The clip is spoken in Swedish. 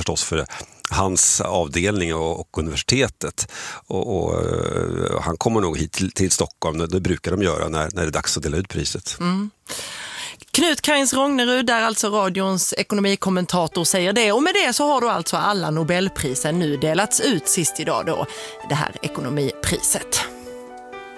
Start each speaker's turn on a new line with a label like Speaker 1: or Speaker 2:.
Speaker 1: förstås för hans avdelning och universitetet. Och han kommer nog hit till Stockholm. Det brukar de göra när det är dags att dela ut priset.
Speaker 2: Knut Kains Rognerud, där alltså radions ekonomikommentator, säger det. Och med det så har då alltså alla Nobelprisen nu delats ut sist idag då, det här ekonomipriset.